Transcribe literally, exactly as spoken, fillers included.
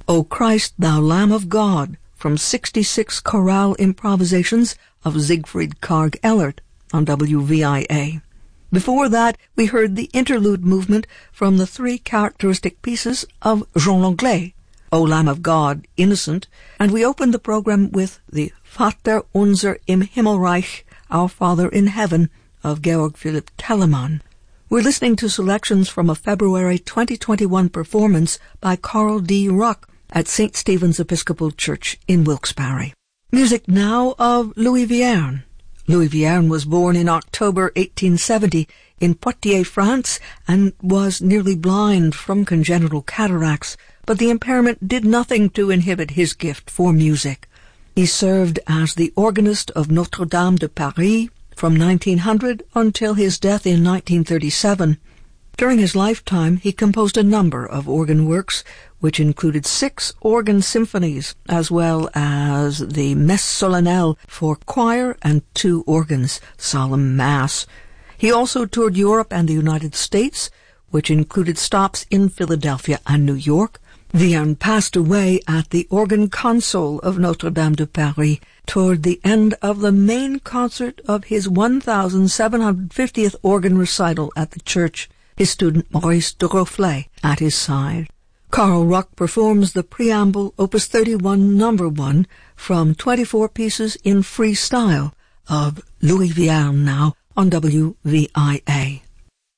O Christ, Thou Lamb of God, from sixty-six chorale improvisations of Siegfried Karg-Ellert on W V I A. Before that, we heard the interlude movement from the three characteristic pieces of Jean Langlais, O Lamb of God, Innocent, and we opened the program with the Vater unser im Himmelreich, Our Father in Heaven, of Georg Philipp Telemann. We're listening to selections from a February twenty twenty-one performance by Carl D. Ruck at Saint Stephen's Episcopal Church in Wilkes-Barre. Music now of Louis Vierne. Louis Vierne was born in October eighteen seventy in Poitiers, France, and was nearly blind from congenital cataracts, but the impairment did nothing to inhibit his gift for music. He served as the organist of Notre-Dame de Paris from nineteen hundred until his death in nineteen thirty-seven. During his lifetime, he composed a number of organ works, which included six organ symphonies, as well as the Messe Solennelle for choir and two organs, Solemn Mass. He also toured Europe and the United States, which included stops in Philadelphia and New York. Vierne passed away at the organ console of Notre-Dame de Paris toward the end of the main concert of his one thousand seven hundred fiftieth organ recital at the church, his student Maurice de Rofflet at his side. Carl Ruck performs the preamble Opus thirty-one number one from twenty-four pieces in free style of Louis Vierne now on W V I A.